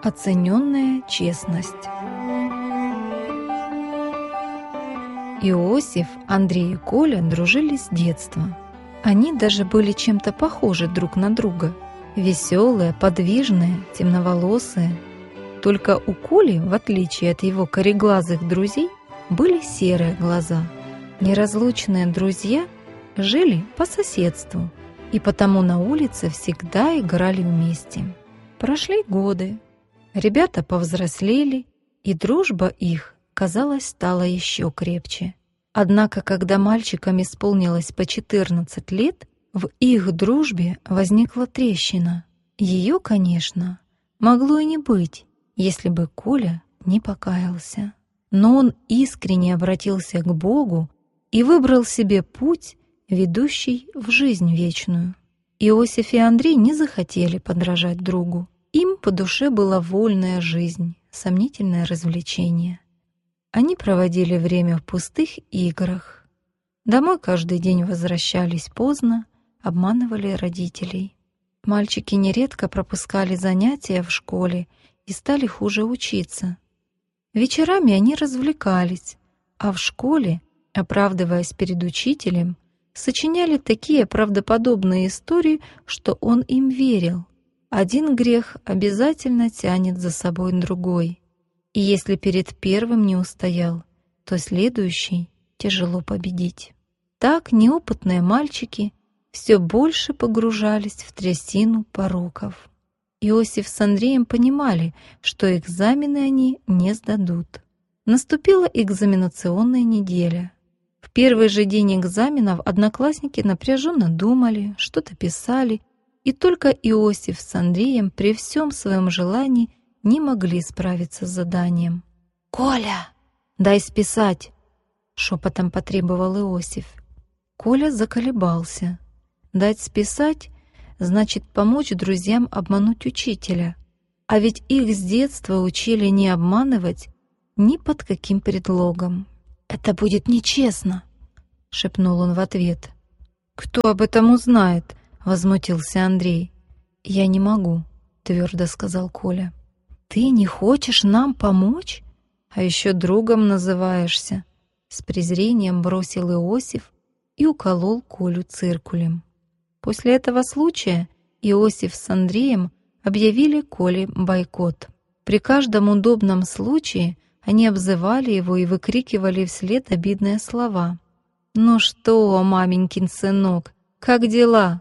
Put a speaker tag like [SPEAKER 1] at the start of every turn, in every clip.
[SPEAKER 1] Оцененная честность. Иосиф, Андрей и Коля дружили с детства. Они даже были чем-то похожи друг на друга. Веселые, подвижные, темноволосые. Только у Коли, в отличие от его кореглазых друзей, были серые глаза. Неразлучные друзья жили по соседству, и потому на улице всегда играли вместе. Прошли годы. Ребята повзрослели, и дружба их, казалось, стала еще крепче. Однако, когда мальчикам исполнилось по 14 лет, в их дружбе возникла трещина. Ее, конечно, могло и не быть, если бы Коля не покаялся. Но он искренне обратился к Богу и выбрал себе путь, ведущий в жизнь вечную. Иосиф и Андрей не захотели подражать другу. Им по душе была вольная жизнь, сомнительное развлечение. Они проводили время в пустых играх. Домой каждый день возвращались поздно, обманывали родителей. Мальчики нередко пропускали занятия в школе и стали хуже учиться. Вечерами они развлекались, а в школе, оправдываясь перед учителем, сочиняли такие правдоподобные истории, что он им верил. Один грех обязательно тянет за собой другой, и если перед первым не устоял, то следующий тяжело победить. Так неопытные мальчики все больше погружались в трясину пороков. Иосиф с Андреем понимали, что экзамены они не сдадут. Наступила экзаменационная неделя. В первый же день экзаменов одноклассники напряженно думали, что-то писали, и только Иосиф с Андреем при всем своем желании не могли справиться с заданием. «Коля, дай списать!» — шепотом потребовал Иосиф. Коля заколебался. Дать списать значит помочь друзьям обмануть учителя. А ведь их с детства учили не обманывать ни под каким предлогом. «Это будет нечестно!» — шепнул он в ответ. «Кто об этом узнает?» — возмутился Андрей. «Я не могу», — твердо сказал Коля. «Ты не хочешь нам помочь? А еще другом называешься», — с презрением бросил Иосиф и уколол Колю циркулем. После этого случая Иосиф с Андреем объявили Коле бойкот. При каждом удобном случае они обзывали его и выкрикивали вслед обидные слова. «Ну что, маменькин сынок, как дела?»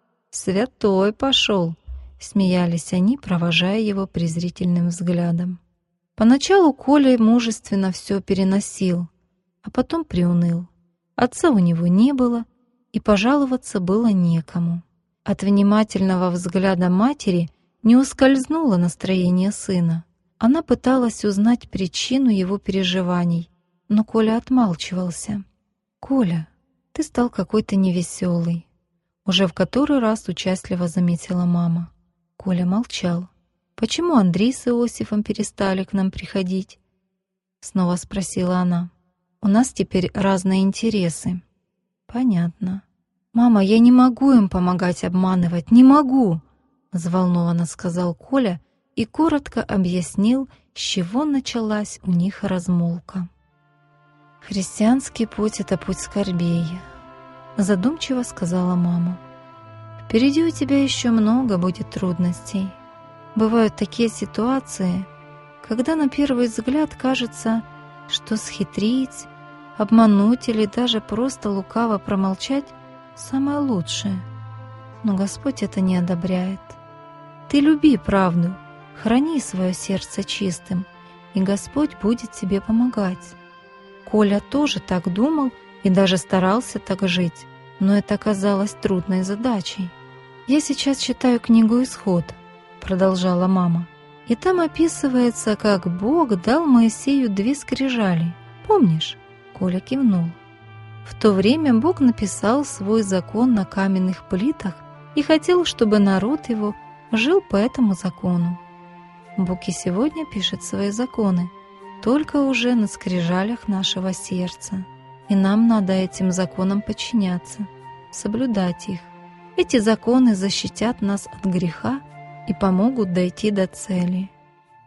[SPEAKER 1] «Святой пошел», — смеялись они, провожая его презрительным взглядом. Поначалу Коля мужественно все переносил, а потом приуныл. Отца у него не было, и пожаловаться было некому. От внимательного взгляда матери не ускользнуло настроение сына. Она пыталась узнать причину его переживаний, но Коля отмалчивался. «Коля, ты стал какой-то невеселый», — уже в который раз участливо заметила мама. Коля молчал. «Почему Андрей с Иосифом перестали к нам приходить?» — снова спросила она. «У нас теперь разные интересы». «Понятно». «Мама, я не могу им помогать обманывать, не могу!» — взволнованно сказал Коля и коротко объяснил, с чего началась у них размолвка. «Христианский путь — это путь скорбей», — задумчиво сказала мама. «Впереди у тебя еще много будет трудностей. Бывают такие ситуации, когда на первый взгляд кажется, что схитрить, обмануть или даже просто лукаво промолчать — самое лучшее. Но Господь это не одобряет. Ты люби правду, храни свое сердце чистым, и Господь будет тебе помогать». Коля тоже так думал и даже старался так жить, но это оказалось трудной задачей. «Я сейчас читаю книгу «Исход», — продолжала мама, «и там описывается, как Бог дал Моисею 2 скрижали. Помнишь?» Коля кивнул. В то время Бог написал свой закон на каменных плитах и хотел, чтобы народ его жил по этому закону. Бог и сегодня пишет свои законы, только уже на скрижалях нашего сердца. И нам надо этим законам подчиняться, соблюдать их. Эти законы защитят нас от греха и помогут дойти до цели.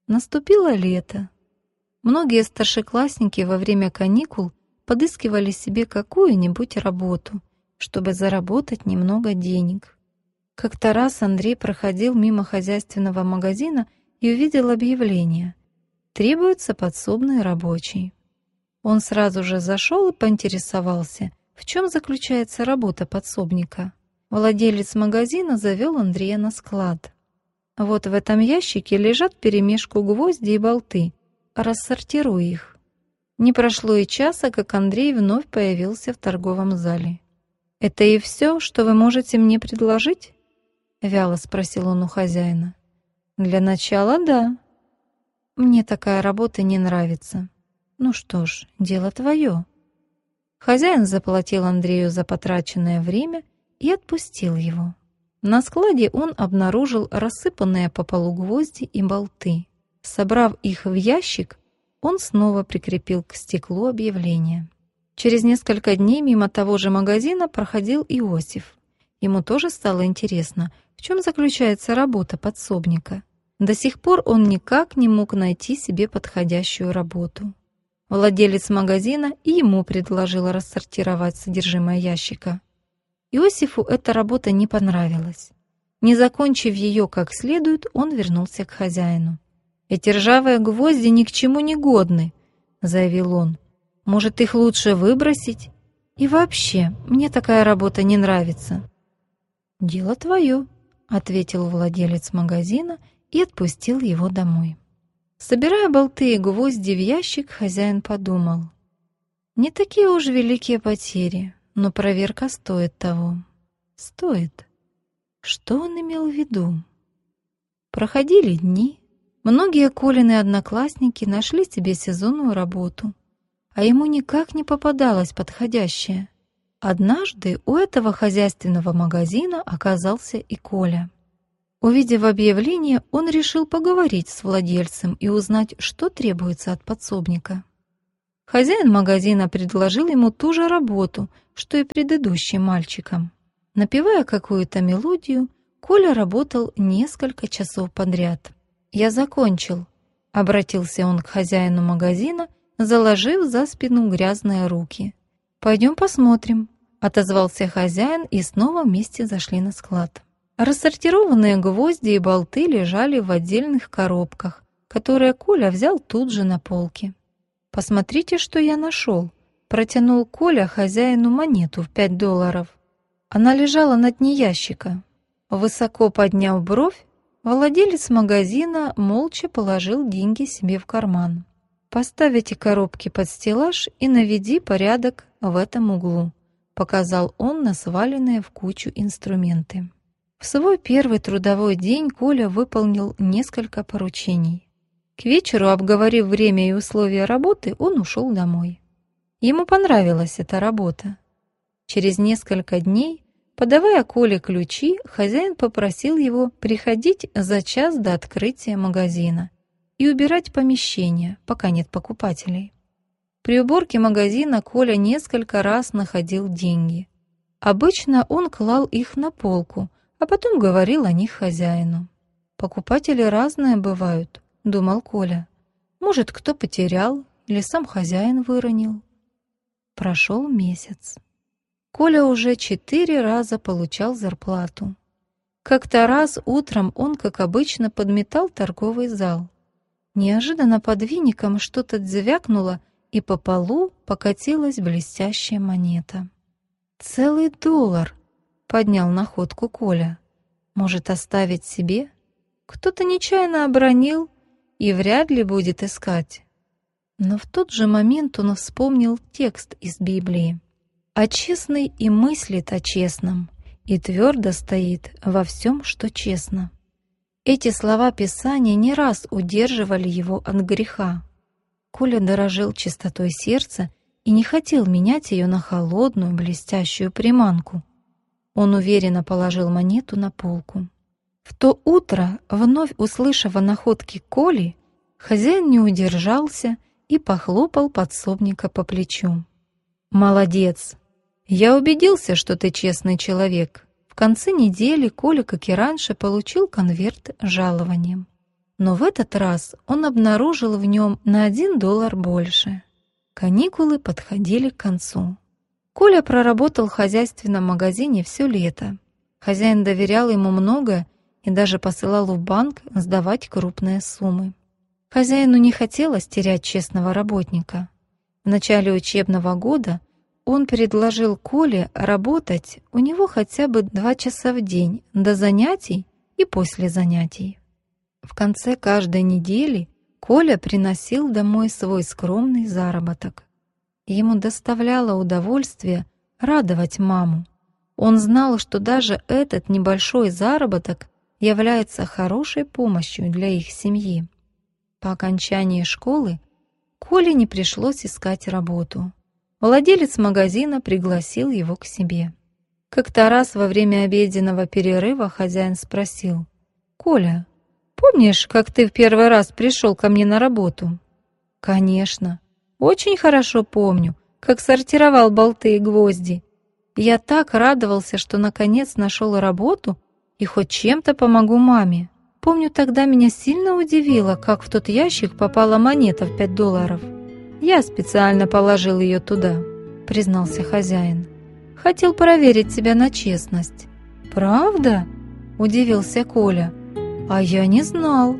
[SPEAKER 1] Наступило лето. Многие старшеклассники во время каникул подыскивали себе какую-нибудь работу, чтобы заработать немного денег. Как-то раз Андрей проходил мимо хозяйственного магазина и увидел объявление: «Требуется подсобный рабочий». Он сразу же зашел и поинтересовался, в чем заключается работа подсобника. Владелец магазина завел Андрея на склад. «Вот в этом ящике лежат вперемешку гвозди и болты. Рассортируй их». Не прошло и часа, как Андрей вновь появился в торговом зале. «Это и все, что вы можете мне предложить?» — вяло спросил он у хозяина. «Для начала, да. Мне такая работа не нравится. Ну что ж, дело твое». Хозяин заплатил Андрею за потраченное время и отпустил его. На складе он обнаружил рассыпанные по полу гвозди и болты. Собрав их в ящик, он снова прикрепил к стеклу объявление. Через несколько дней мимо того же магазина проходил Иосиф. Ему тоже стало интересно, в чем заключается работа подсобника. До сих пор он никак не мог найти себе подходящую работу. Владелец магазина и ему предложил рассортировать содержимое ящика. Иосифу эта работа не понравилась. Не закончив ее как следует, он вернулся к хозяину. «Эти ржавые гвозди ни к чему не годны», — заявил он. «Может, их лучше выбросить? И вообще, мне такая работа не нравится». «Дело твое», — ответил владелец магазина и отпустил его домой. Собирая болты и гвозди в ящик, хозяин подумал: «Не такие уж великие потери, но проверка стоит того». Стоит. Что он имел в виду? Проходили дни. Многие Колины одноклассники нашли себе сезонную работу, а ему никак не попадалась подходящая. Однажды у этого хозяйственного магазина оказался и Коля. Увидев объявление, он решил поговорить с владельцем и узнать, что требуется от подсобника. Хозяин магазина предложил ему ту же работу, что и предыдущим мальчикам. Напевая какую-то мелодию, Коля работал несколько часов подряд. «Я закончил», — обратился он к хозяину магазина, заложив за спину грязные руки. «Пойдем посмотрим», — отозвался хозяин, и снова вместе зашли на склад. Рассортированные гвозди и болты лежали в отдельных коробках, которые Коля взял тут же на полке. «Посмотрите, что я нашел», — протянул Коля хозяину монету в $5. Она лежала на дне ящика. Высоко подняв бровь, владелец магазина молча положил деньги себе в карман. «Поставь эти коробки под стеллаж и наведи порядок в этом углу», — показал он на сваленные в кучу инструменты. В свой первый трудовой день Коля выполнил несколько поручений. К вечеру, обговорив время и условия работы, он ушел домой. Ему понравилась эта работа. Через несколько дней, подавая Коле ключи, хозяин попросил его приходить за час до открытия магазина и убирать помещение, пока нет покупателей. При уборке магазина Коля несколько раз находил деньги. Обычно он клал их на полку, а потом говорил о них хозяину. «Покупатели разные бывают», — думал Коля. «Может, кто потерял или сам хозяин выронил». Прошел месяц. Коля уже 4 раза получал зарплату. Как-то раз утром он, как обычно, подметал торговый зал. Неожиданно под веником что-то звякнуло, и по полу покатилась блестящая монета. «Целый $1!» — поднял находку Коля. «Может, оставить себе? Кто-то нечаянно обронил и вряд ли будет искать». Но в тот же момент он вспомнил текст из Библии. «А честный и мыслит о честном, и твердо стоит во всем, что честно». Эти слова Писания не раз удерживали его от греха. Коля дорожил чистотой сердца и не хотел менять ее на холодную, блестящую приманку. Он уверенно положил монету на полку. В то утро, вновь услышав о находке Коли, хозяин не удержался и похлопал подсобника по плечу. «Молодец! Я убедился, что ты честный человек». В конце недели Коля, как и раньше, получил конверт с жалованием. Но в этот раз он обнаружил в нем на $1 больше. Каникулы подходили к концу. Коля проработал в хозяйственном магазине все лето. Хозяин доверял ему многое и даже посылал в банк сдавать крупные суммы. Хозяину не хотелось терять честного работника. В начале учебного года он предложил Коле работать у него хотя бы 2 часа в день до занятий и после занятий. В конце каждой недели Коля приносил домой свой скромный заработок. Ему доставляло удовольствие радовать маму. Он знал, что даже этот небольшой заработок является хорошей помощью для их семьи. По окончании школы Коле не пришлось искать работу. Владелец магазина пригласил его к себе. Как-то раз во время обеденного перерыва хозяин спросил: «Коля, помнишь, как ты в первый раз пришел ко мне на работу?» «Конечно, очень хорошо помню, как сортировал болты и гвозди. Я так радовался, что наконец нашел работу и хоть чем-то помогу маме. Помню, тогда меня сильно удивило, как в тот ящик попала монета в $5. Я специально положил ее туда», — признался хозяин. «Хотел проверить тебя на честность». «Правда?» — удивился Коля. «А я не знал».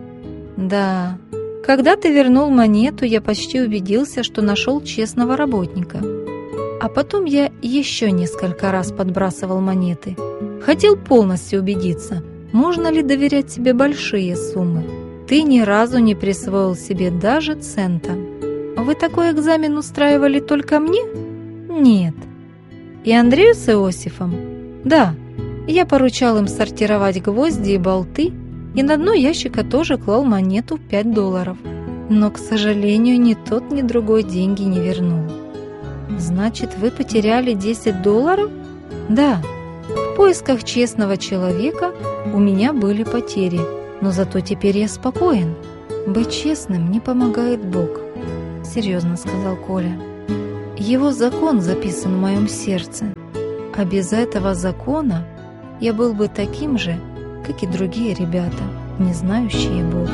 [SPEAKER 1] «Да, когда ты вернул монету, я почти убедился, что нашел честного работника. А потом я еще несколько раз подбрасывал монеты. Хотел полностью убедиться, можно ли доверять тебе большие суммы. Ты ни разу не присвоил себе даже цента. Вы такой экзамен устраивали только мне? Нет. И Андрею с Иосифом? Да. Я поручал им сортировать гвозди и болты, и на дно ящика тоже клал монету в $5. Но, к сожалению, ни тот, ни другой деньги не вернул». «Значит, вы потеряли $10? Да. В поисках честного человека у меня были потери, но зато теперь я спокоен. Быть честным не помогает Бог», — серьезно сказал Коля. «Его закон записан в моем сердце, а без этого закона я был бы таким же, как и другие ребята, не знающие Бога».